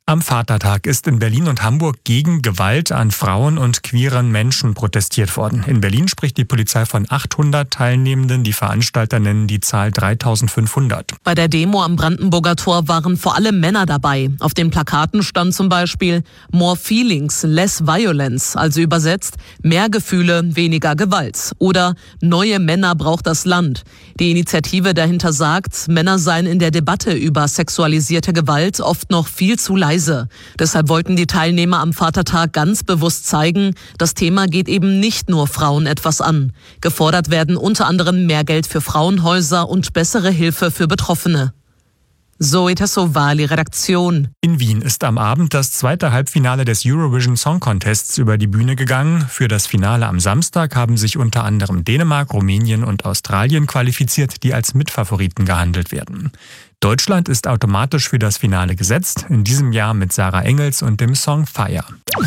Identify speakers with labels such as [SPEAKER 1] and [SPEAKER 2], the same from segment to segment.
[SPEAKER 1] Am Vatertag ist in Berlin und Hamburg gegen Gewalt an Frauen und queeren Menschen protestiert worden. In Berlin spricht die Polizei von 800 Teilnehmenden, die Veranstalter nennen die Zahl 3500.
[SPEAKER 2] Bei der Demo am Brandenburger Tor waren vor allem Männer dabei. Auf den Plakaten stand zum Beispiel "More Feelings, Less Violence", also übersetzt "Mehr Gefühle, weniger Gewalt" oder "Neue Männer braucht das Land". Die Initiative dahinter sagt, Männer seien in der Debatte über sexualisierte Gewalt oft noch viel zu leise. Deshalb wollten die Teilnehmer am Vatertag ganz bewusst zeigen, das Thema geht eben nicht nur Frauen etwas an. Gefordert werden unter anderem mehr Geld für Frauenhäuser und bessere Hilfe für Betroffene. Zoe Tassovali, Redaktion.
[SPEAKER 1] In Wien ist am Abend das zweite Halbfinale des Eurovision Song Contests über die Bühne gegangen. Für das Finale am Samstag haben sich unter anderem Dänemark, Rumänien und Australien qualifiziert, die als Mitfavoriten gehandelt werden. Deutschland ist automatisch für das Finale gesetzt, in diesem Jahr mit Sarah Engels und dem Song Fire.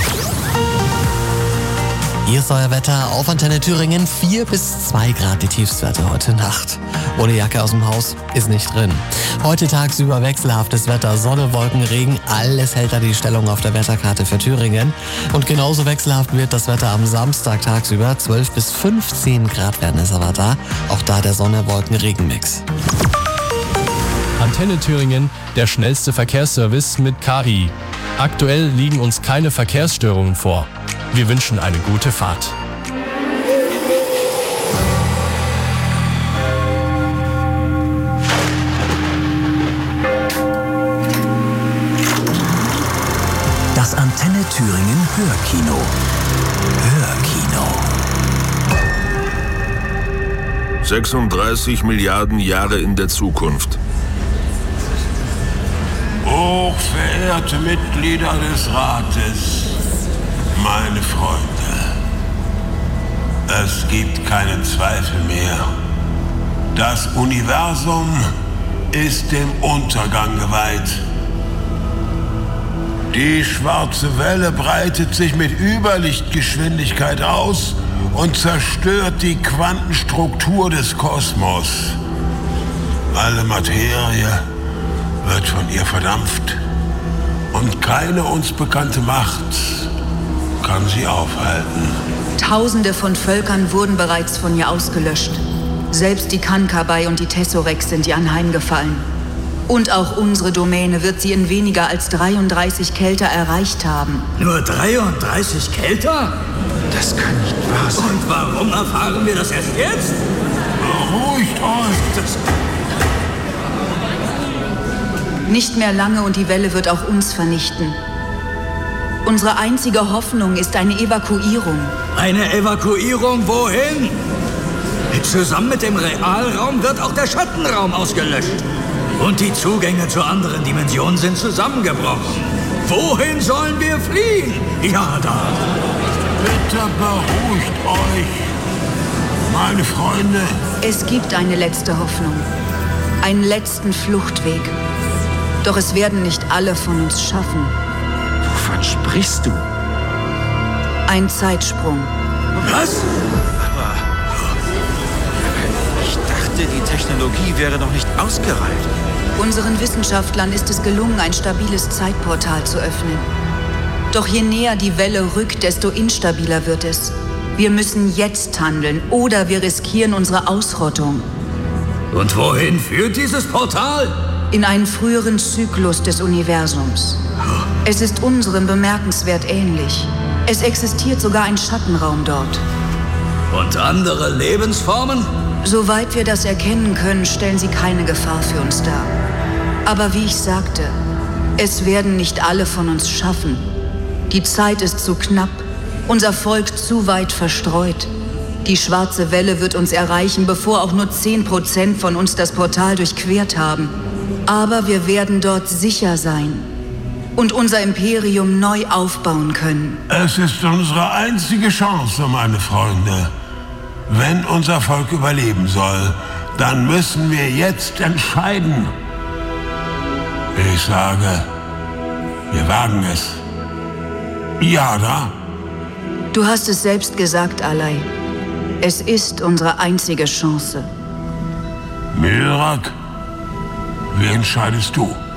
[SPEAKER 3] Hier ist euer Wetter auf Antenne Thüringen. 4 bis 2 Grad die Tiefstwerte heute Nacht. Ohne Jacke aus dem Haus ist nicht drin. Heute tagsüber wechselhaftes Wetter, Sonne, Wolken, Regen. Alles hält da die Stellung auf der Wetterkarte für Thüringen. Und genauso wechselhaft wird das Wetter am Samstag tagsüber. 12 bis 15 Grad werden es aber da. Auch da der Sonne-Wolken-Regen-Mix.
[SPEAKER 4] Antenne Thüringen, der schnellste Verkehrsservice mit KI. Aktuell liegen uns keine Verkehrsstörungen vor. Wir wünschen eine gute Fahrt.
[SPEAKER 5] Das Antenne Thüringen Hörkino. Hörkino.
[SPEAKER 6] 36 Milliarden Jahre in der Zukunft.
[SPEAKER 7] Hochverehrte Mitglieder des Rates, meine Freunde, es gibt keinen Zweifel mehr. Das Universum ist dem Untergang geweiht. Die schwarze Welle breitet sich mit Überlichtgeschwindigkeit aus und zerstört die Quantenstruktur des Kosmos. Alle Materie wird von ihr verdampft und keine uns bekannte Macht kann sie aufhalten.
[SPEAKER 8] Tausende von Völkern wurden bereits von ihr ausgelöscht. Selbst die Kankabai und die Tessorex sind ihr anheimgefallen. Und auch unsere Domäne wird sie in weniger als 33 Kelter erreicht haben.
[SPEAKER 9] Nur 33 Kelter?
[SPEAKER 10] Das kann nicht wahr sein.
[SPEAKER 9] Und warum erfahren wir das erst jetzt?
[SPEAKER 7] Beruhigt euch!
[SPEAKER 8] Nicht mehr lange und die Welle wird auch uns vernichten. Unsere einzige Hoffnung ist eine Evakuierung.
[SPEAKER 9] Eine Evakuierung wohin? Zusammen mit dem Realraum wird auch der Schattenraum ausgelöscht. Und die Zugänge zu anderen Dimensionen sind zusammengebrochen. Wohin sollen wir fliehen? Ja, da.
[SPEAKER 7] Bitte beruhigt euch, meine Freunde.
[SPEAKER 8] Es gibt eine letzte Hoffnung. Einen letzten Fluchtweg. Doch es werden nicht alle von uns schaffen.
[SPEAKER 10] Wovon sprichst du?
[SPEAKER 8] Ein Zeitsprung.
[SPEAKER 9] Was?
[SPEAKER 10] Aber ich dachte, die Technologie wäre noch nicht ausgereift.
[SPEAKER 8] Unseren Wissenschaftlern ist es gelungen, ein stabiles Zeitportal zu öffnen. Doch je näher die Welle rückt, desto instabiler wird es. Wir müssen jetzt handeln oder wir riskieren unsere Ausrottung.
[SPEAKER 9] Und wohin führt dieses Portal?
[SPEAKER 8] In einen früheren Zyklus des Universums. Es ist unserem bemerkenswert ähnlich. Es existiert sogar ein Schattenraum dort.
[SPEAKER 9] Und andere Lebensformen?
[SPEAKER 8] Soweit wir das erkennen können, stellen sie keine Gefahr für uns dar. Aber wie ich sagte, es werden nicht alle von uns schaffen. Die Zeit ist zu knapp, unser Volk zu weit verstreut. Die schwarze Welle wird uns erreichen, bevor auch nur 10% von uns das Portal durchquert haben. Aber wir werden dort sicher sein und unser Imperium neu aufbauen können.
[SPEAKER 7] Es ist unsere einzige Chance, meine Freunde. Wenn unser Volk überleben soll, dann müssen wir jetzt entscheiden. Ich sage, wir wagen es. Yara?
[SPEAKER 8] Du hast es selbst gesagt, Alai. Es ist unsere einzige Chance.
[SPEAKER 7] Mildrak? Wie entscheidest du?